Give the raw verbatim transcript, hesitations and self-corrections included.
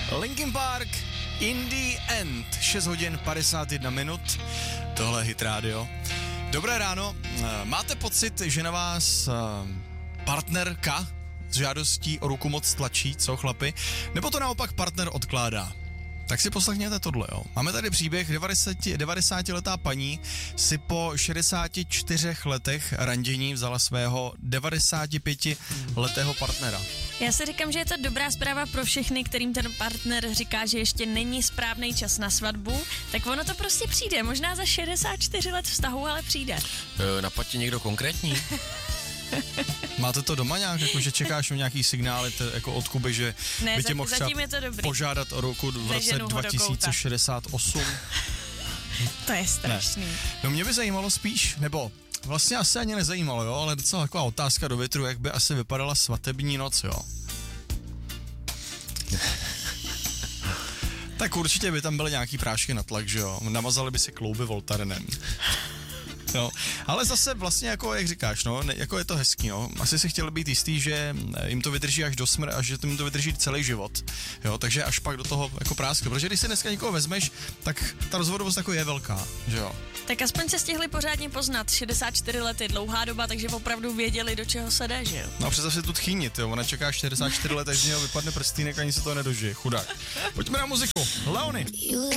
Linkin Park, In the End, šest hodin padesát jedna minut, tohle je Hit Radio. Dobré ráno, máte pocit, že na vás partnerka s žádostí o ruku moc tlačí, co chlapi, nebo to naopak partner odkládá? Tak si poslechněte tohle, jo. Máme tady příběh, devadesátiletá paní si po šedesáti čtyřech letech randění vzala svého devadesátipětiletého partnera. Já si říkám, že je to dobrá zpráva pro všechny, kterým ten partner říká, že ještě není správný čas na svatbu, tak ono to prostě přijde, možná za šedesát čtyři let vztahu, ale přijde. E, napadně někdo konkrétní? Máte to doma nějak, jako, že čekáš na nějaký signály t- jako od Kuby, že ne, by tě mohl třeba požádat o ruku v roce dva tisíce šedesát osm? To je strašný. Ne. No mě by zajímalo spíš, nebo vlastně asi ani nezajímalo, jo, ale docela taková otázka do větru, jak by asi vypadala svatební noc, jo. Tak určitě by tam byly nějaký prášky na tlak, že jo, namazali by si klouby Voltarenem. No, ale zase vlastně jako, jak říkáš, no, ne, jako je to hezký, no. Asi si chtěli být jistý, že jim to vydrží až do smrti a že jim to vydrží celý život, jo, takže až pak do toho jako práskne, protože když si dneska někoho vezmeš, tak ta rozvodovost jako je velká, že jo. Tak aspoň se stihli pořádně poznat, šedesát čtyři let je dlouhá doba, takže opravdu věděli, do čeho se jde, že jo. No a představ si tu tchýnit, jo, ona čeká šedesát čtyři let, takže z něho vypadne prstýnek, ani se to nedožije, chudák. Pojďme na muziku, Leony.